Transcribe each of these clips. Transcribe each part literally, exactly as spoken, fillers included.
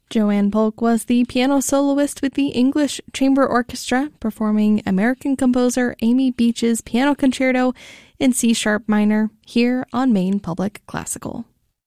Joanne Polk was the piano soloist with the English Chamber Orchestra, performing American composer Amy Beach's Piano Concerto in C-sharp minor here on Maine Public Classical.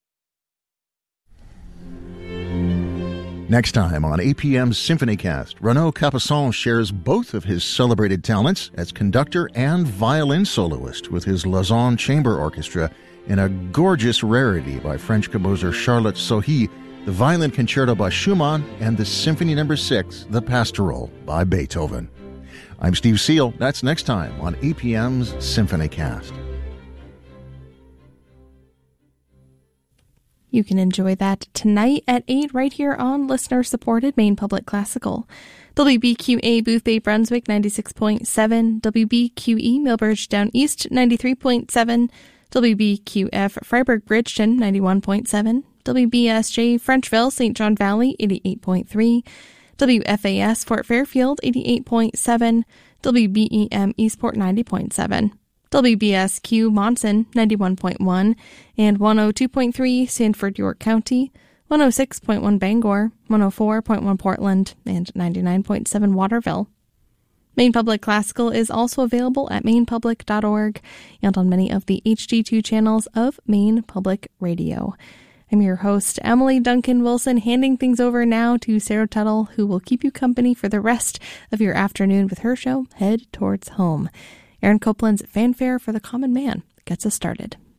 Next time on A P M's SymphonyCast, Renaud Capuçon shares both of his celebrated talents as conductor and violin soloist with his Lausanne Chamber Orchestra in a gorgeous rarity by French composer Charlotte Sohi, the Violin Concerto by Schumann, and the Symphony Number six, the Pastoral by Beethoven. I'm Steve Seal. That's next time on A P M's SymphonyCast. You can enjoy that tonight at eight right here on listener-supported Maine Public Classical. W B Q A Boothbay Brunswick ninety-six point seven, W B Q E Millbridge Down East ninety-three point seven, W B Q F Freiburg Bridgeton ninety-one point seven, W B S J Frenchville Saint John Valley eighty-eight point three, W F A S Fort Fairfield eighty-eight point seven, W B E M Eastport ninety point seven. W B S Q Monson ninety-one point one and one oh two point three Sanford York County, one oh six point one Bangor, one oh four point one Portland, and ninety-nine point seven Waterville. Maine Public Classical is also available at maine public dot org and on many of the H D two channels of Maine Public Radio. I'm your host, Emily Duncan Wilson, handing things over now to Sarah Tuttle, who will keep you company for the rest of your afternoon with her show, Head Towards Home. Aaron Copland's Fanfare for the Common Man gets us started.